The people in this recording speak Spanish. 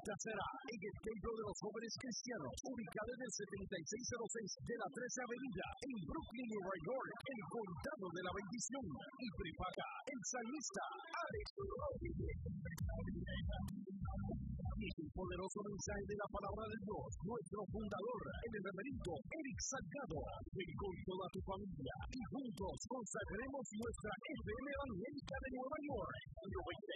cita será en el Templo de los Jóvenes Cristianos, ubicado en el 7606 de la 13 Avenida, en Brooklyn, Nueva York, el Condado de la Bendición. Y prepaga el salmista Alex Rodríguez. Y un poderoso mensaje de la palabra de Dios, nuestro fundador, el reverendo Eric Salgado. Ven con toda tu familia y juntos consagremos nuestra FM evangélica de Nueva York.